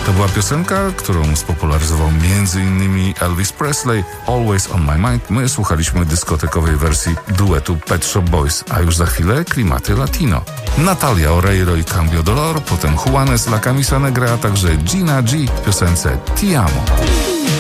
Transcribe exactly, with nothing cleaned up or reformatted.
To była piosenka, którą spopularyzował między innymi Elvis Presley, Always on my mind. My słuchaliśmy dyskotekowej wersji duetu Pet Shop Boys, a już za chwilę klimaty latino. Natalia Oreiro i Cambio Dolor, potem Juanes La Camisa Negra, a także Gina G w piosence Ti Amo.